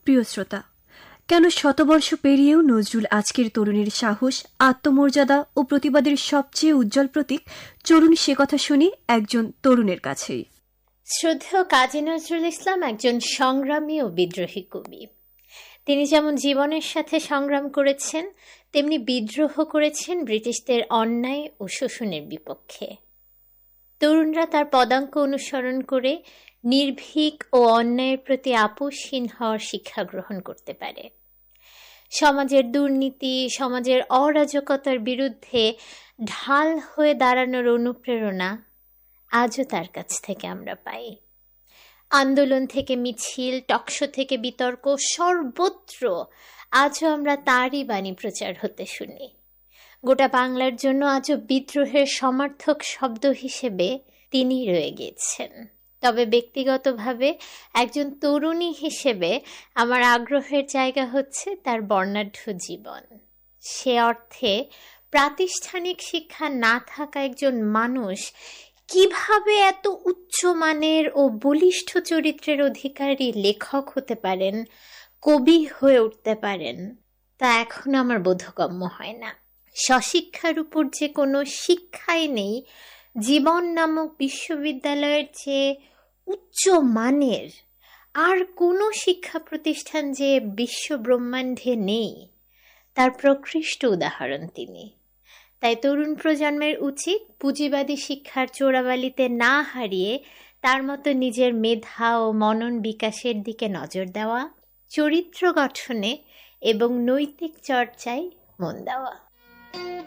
প্রিয় শ্রোতা, কেন শতবর্ষ পেরিয়েও নজরুল আজকের তরুণীর সাহস, আত্মমর্যাদা ও প্রতিবাদের সবচেয়ে উজ্জ্বল প্রতীক? চলুন সে কথা শুনি একজন তরুণের কাছেই। শ্রদ্ধেয় কাজী নজরুল ইসলাম একজন সংগ্রামী ও বিদ্রোহী কবি। তিনি যেমন জীবনের সাথে সংগ্রাম করেছেন, তেমনি বিদ্রোহ করেছেন ব্রিটিশদের অন্যায় ও শোষণের বিপক্ষে। তরুণরা তার পদাঙ্ক অনুসরণ করে নির্ভীক ও অন্যায়ের প্রতি আপোষহীন হওয়ার শিক্ষা গ্রহণ করতে পারে। সমাজের দুর্নীতি, সমাজের অরাজকতার বিরুদ্ধে ঢাল হয়ে দাঁড়ানোর অনুপ্রেরণা আজও তার কাছ থেকে আমরা পাই। আন্দোলন থেকে মিছিল, টকশো থেকে বিতর্ক, সর্বত্র আজও আমরা তারই বাণী প্রচার হতে শুনি। গোটা বাংলার জন্য আজও বিদ্রোহের সমার্থক শব্দ হিসেবে তিনি রয়ে গিয়েছেন। তবে ব্যক্তিগতভাবে একজন তরুণী হিসেবে আমার আগ্রহের জায়গা হচ্ছে তার বর্ণাঢ্য জীবন। সে অর্থে প্রাতিষ্ঠানিক শিক্ষা না থাকা একজন মানুষ কিভাবে এত উচ্চমানের ও বলিষ্ঠ চরিত্রের অধিকারী লেখক হতে পারেন, কবি হয়ে উঠতে পারেন, তা এখন আমার বোধগম্য হয় না। স্বশিক্ষার উপর যে কোনো শিক্ষাই নেই, জীবন নামক বিশ্ববিদ্যালয়ের যে উচ্চ মানের আর কোনো শিক্ষা প্রতিষ্ঠান যে বিশ্ব ব্রহ্মাণ্ডে নেই, তার প্রকৃষ্ট উদাহরণ তিনি। তাই তরুণ প্রজন্মের উচিত পুঁজিবাদী শিক্ষার চোরাবালিতে না হারিয়ে তার মতো নিজের মেধা ও মনন বিকাশের দিকে নজর দেওয়া, চরিত্র গঠনে এবং নৈতিক চর্চায় মন দেওয়া।